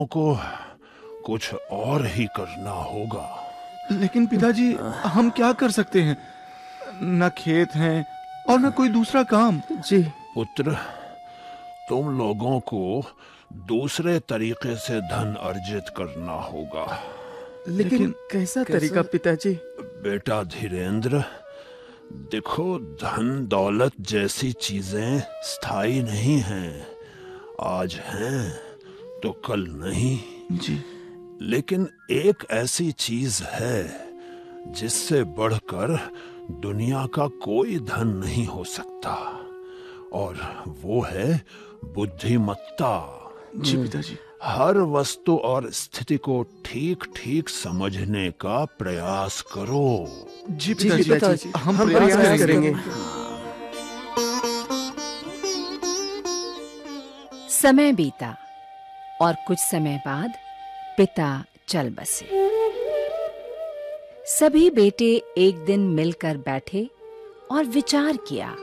को कुछ और ही करना होगा। लेकिन पिताजी, हम क्या कर सकते हैं? न खेत हैं और न कोई दूसरा काम। जी पुत्र, तुम लोगों को दूसरे तरीके से धन अर्जित करना होगा। लेकिन कैसा तरीका पिताजी? बेटा धीरेन्द्र, देखो, धन दौलत जैसी चीजें स्थायी नहीं हैं। आज हैं तो कल नहीं। जी। लेकिन एक ऐसी चीज है जिससे बढ़कर दुनिया का कोई धन नहीं हो सकता, और वो है बुद्धिमत्ता। जी पिताजी। हर वस्तु और स्थिति को ठीक ठीक समझने का प्रयास करो। जी जी पिताजी, पिताजी, हम प्रयास प्रयास करेंगे। समय बीता और कुछ समय बाद पिता चल बसे। सभी बेटे एक दिन मिलकर बैठे और विचार किया।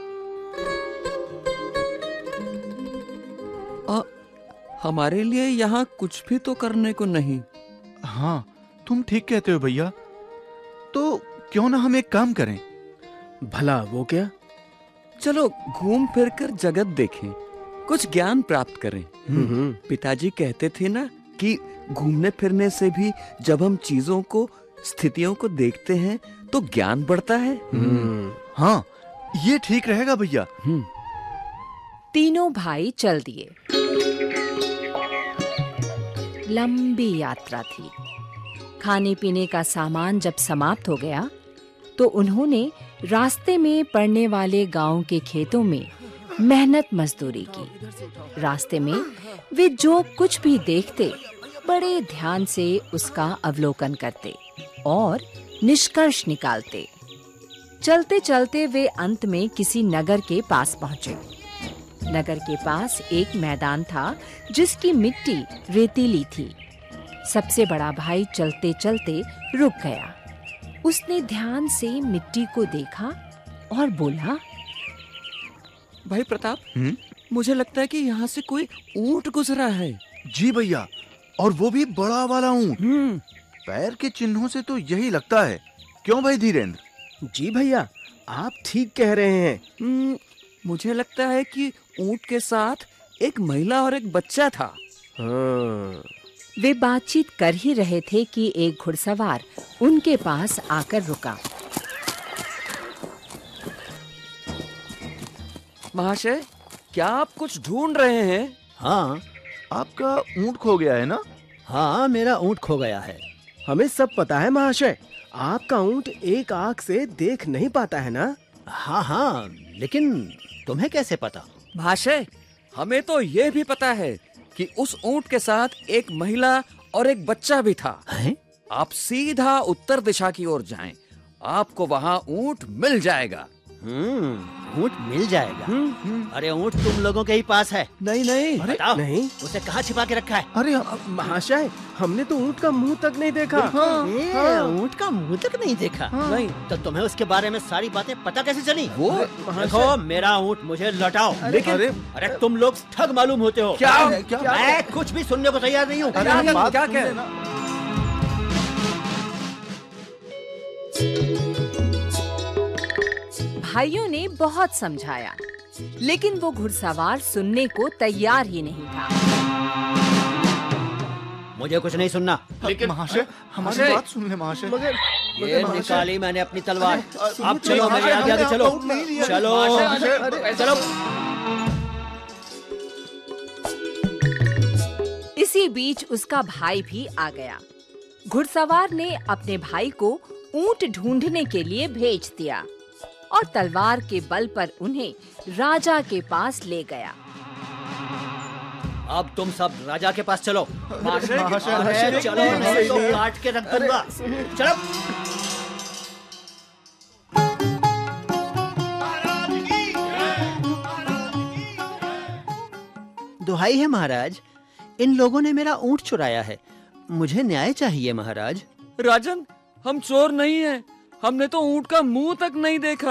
हमारे लिए यहाँ कुछ भी तो करने को नहीं। हाँ, तुम ठीक कहते हो भैया। तो क्यों ना हम एक काम करें? भला वो क्या? चलो घूम फिर कर जगत देखें, कुछ ज्ञान प्राप्त करें। पिताजी कहते थे ना कि घूमने फिरने से भी जब हम चीजों को, स्थितियों को देखते हैं तो ज्ञान बढ़ता है। हाँ, ये ठीक रहेगा भैया। तीनों भाई चल दिए। लंबी यात्रा थी। खाने पीने का सामान जब समाप्त हो गया तो उन्होंने रास्ते में पड़ने वाले गांव के खेतों में मेहनत मजदूरी की। रास्ते में वे जो कुछ भी देखते बड़े ध्यान से उसका अवलोकन करते और निष्कर्ष निकालते। चलते चलते वे अंत में किसी नगर के पास पहुंचे। नगर के पास एक मैदान था जिसकी मिट्टी रेतीली थी। सबसे बड़ा भाई चलते चलते रुक गया। उसने ध्यान से मिट्टी को देखा और बोला, भाई प्रताप, मुझे लगता है कि यहाँ से कोई ऊंट गुजरा है। जी भैया, और वो भी बड़ा वाला ऊंट। पैर के चिन्हों से तो यही लगता है। क्यों भाई धीरेन्द्र? जी भैया, आप ठीक कह रहे हैं। मुझे लगता है कि ऊंट के साथ एक महिला और एक बच्चा था। हाँ। वे बातचीत कर ही रहे थे कि एक घुड़सवार उनके पास आकर रुका। महाशय, क्या आप कुछ ढूंढ रहे हैं? हाँ आपका ऊंट खो गया है ना? हाँ, मेरा ऊंट खो गया है। हमें सब पता है महाशय। आपका ऊंट एक आंख से देख नहीं पाता है ना? हाँ हाँ, लेकिन तुम्हें कैसे पता? महाशय, हमें तो ये भी पता है कि उस ऊंट के साथ एक महिला और एक बच्चा भी था। हैं? आप सीधा उत्तर दिशा की ओर जाएं, आपको वहाँ ऊंट मिल जाएगा। ऊंट मिल जाएगा? अरे ऊंट तुम लोगों के ही पास है। नहीं नहीं, बताओ, नहीं। उसे कहाँ छिपा के रखा है? अरे महाशय, हमने तो ऊंट का मुंह तक नहीं देखा। ऊंट का मुंह तक नहीं देखा? नहीं। तो तुम्हें उसके बारे में सारी बातें पता कैसे चली? वो देखो, मेरा ऊंट मुझे लौटाओ। लेकिन अरे तुम लोग ठग मालूम होते हो। क्या? मैं कुछ भी सुनने को तैयार नहीं हूँ। क्या कह? भाइयों ने बहुत समझाया, लेकिन वो घुड़सवार सुनने को तैयार ही नहीं था। मुझे कुछ नहीं सुनना। लेकिन महाशय, हमारी बात सुन ले महाशय। ये निकाली मैंने अपनी तलवार। अब चलो, मेरे आगे आगे चलो। चलो चलो। इसी बीच उसका भाई भी आ गया। घुड़सवार ने अपने भाई को ऊंट ढूंढने के लिए भेज दिया और तलवार के बल पर उन्हें राजा के पास ले गया। अब तुम सब राजा के पास चलो। महाशय, चलो, नहीं तो काट के रख दूंगा। चलो। दुहाई है महाराज, इन लोगों ने मेरा ऊंट चुराया है। मुझे न्याय चाहिए महाराज। राजन, हम चोर नहीं हैं। हमने तो ऊंट का मुंह तक नहीं देखा।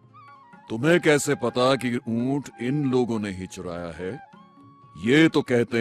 तुम्हें कैसे पता कि ऊंट इन लोगों ने ही चुराया है? ये तो कहते